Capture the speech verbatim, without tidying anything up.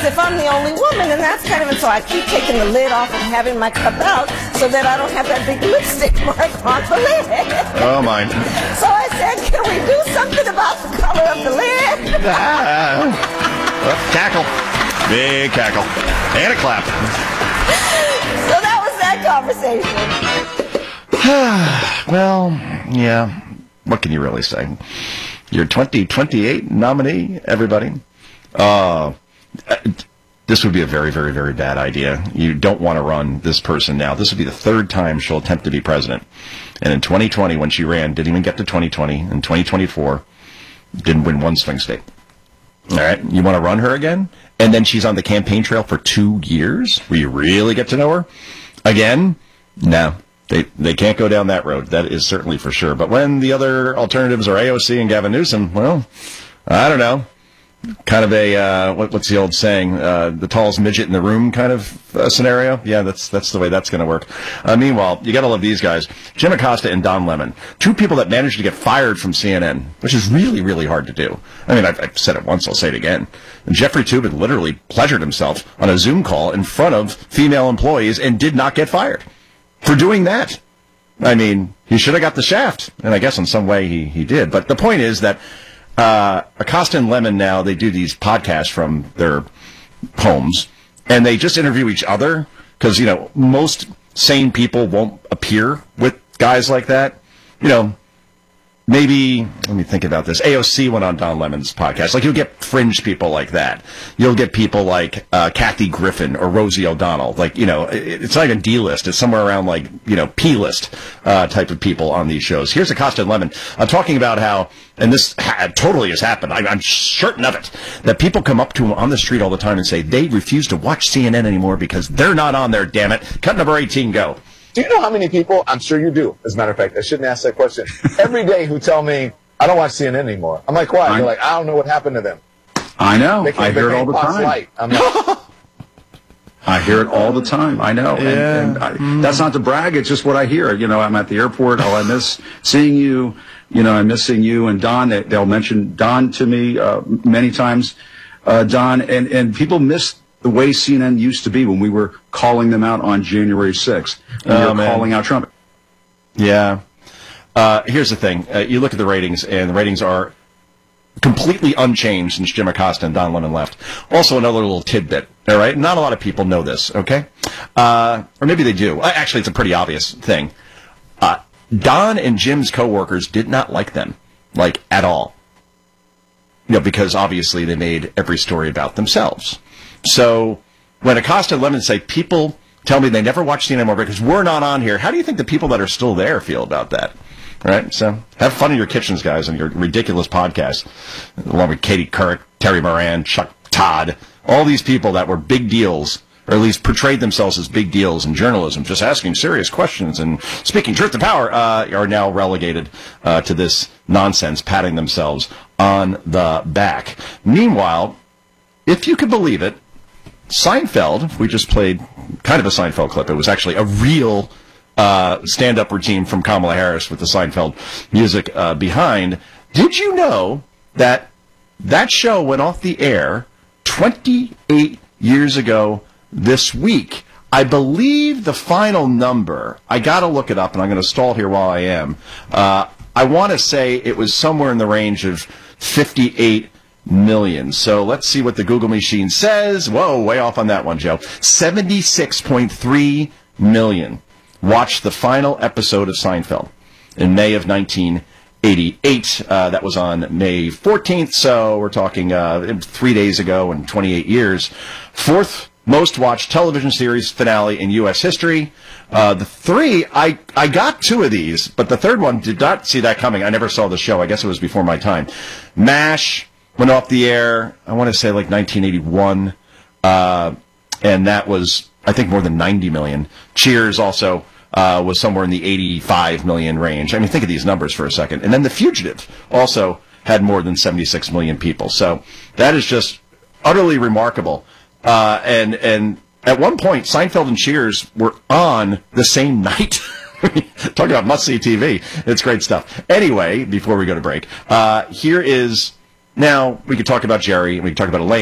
because if I'm the only woman, then that's kind of it. So I keep taking the lid off and having my cup out so that I don't have that big lipstick mark on the lid. Oh, my. So I said, can we do something about the color of the lid? Ah. Well, cackle. Big cackle. And a clap. So that was that conversation. Well, yeah. What can you really say? Your twenty twenty-eight nominee, everybody. Uh, this would be a very, very, very bad idea. You don't want to run this person now. This would be the third time she'll attempt to be president. And in twenty twenty, when she ran, didn't even get to twenty twenty. In twenty twenty-four, didn't win one swing state. All right, you want to run her again? And then she's on the campaign trail for two years? Where you really get to know her? Again? No. They they can't go down that road. That is certainly for sure. But when the other alternatives are A O C and Gavin Newsom, well, I don't know. Kind of a, uh, what, what's the old saying, uh, the tallest midget in the room kind of uh, scenario? Yeah, that's that's the way that's going to work. Uh, meanwhile, you got to love these guys. Jim Acosta and Don Lemon, two people that managed to get fired from C N N, which is really, really hard to do. I mean, I've, I've said it once, I'll say it again. And Jeffrey Toobin literally pleasured himself on a Zoom call in front of female employees and did not get fired for doing that. I mean, he should have got the shaft, and I guess in some way he, he did. But the point is that uh, Acosta and Lemon now, they do these podcasts from their homes, and they just interview each other, because, you know, most sane people won't appear with guys like that. You know, maybe, let me think about this. A O C went on Don Lemon's podcast. Like, you'll get fringe people like that. You'll get people like uh, Kathy Griffin or Rosie O'Donnell. Like, you know, it, it's not even D-list. It's somewhere around, like, you know, P-list uh, type of people on these shows. Here's Acosta and Lemon uh, talking about how, and this ha- totally has happened, I, I'm certain of it, that people come up to them on the street all the time and say they refuse to watch C N N anymore because they're not on there, damn it. Cut number eighteen, go. Do you know how many people, I'm sure you do, as a matter of fact, I shouldn't ask that question, every day who tell me, I don't watch C N N anymore. I'm like, why? They're like, I don't know what happened to them. I know. They I hear it all the time. Light. I'm like, I hear it all the time. I know. Yeah. And, and I, mm. that's not to brag. It's just what I hear. You know, I'm at the airport. Oh, I miss seeing you. You know, I'm missing you and Don. They, they'll mention Don to me uh, many times. Uh, Don, and, and people miss the way C N N used to be when we were calling them out on January sixth. When oh, we were man. calling out Trump. Yeah. Uh, here's the thing. Uh, you look at the ratings, and the ratings are completely unchanged since Jim Acosta and Don Lemon left. Also, another little tidbit, all right? Not a lot of people know this, okay? Uh, or maybe they do. Actually, it's a pretty obvious thing. Uh, Don and Jim's coworkers did not like them, like, at all. You know, because obviously they made every story about themselves. So when Acosta and Lemon say people tell me they never watch C N N anymore because we're not on here, how do you think the people that are still there feel about that? Right? So have fun in your kitchens, guys, and your ridiculous podcasts, along with Katie Couric, Terry Moran, Chuck Todd, all these people that were big deals, or at least portrayed themselves as big deals in journalism, just asking serious questions and speaking truth to power, uh, are now relegated uh, to this nonsense, patting themselves on the back. Meanwhile, if you could believe it, Seinfeld, we just played kind of a Seinfeld clip. It was actually a real uh, stand-up routine from Kamala Harris with the Seinfeld music uh, behind. Did you know that that show went off the air twenty-eight years ago this week? I believe the final number, I got to look it up, and I'm going to stall here while I am. Uh, I want to say it was somewhere in the range of fifty-eight million. So let's see what the Google machine says. Whoa, way off on that one, Joe. seventy-six point three million watched the final episode of Seinfeld in May of nineteen eighty-eight. Uh, that was on May fourteenth, so we're talking uh, three days ago and twenty-eight years. Fourth most watched television series finale in U S history. Uh, the three, I, I got two of these, but the third one did not see that coming. I never saw the show. I guess it was before my time. MASH went off the air, I want to say like nineteen eighty-one, uh, and that was, I think, more than ninety million. Cheers also uh, was somewhere in the eighty-five million range. I mean, think of these numbers for a second. And then The Fugitive also had more than seventy-six million people. So that is just utterly remarkable. Uh, and and at one point, Seinfeld and Cheers were on the same night. Talking about must-see T V. It's great stuff. Anyway, before we go to break, uh, here is... Now, we could talk about Jerry, and we could talk about Elaine.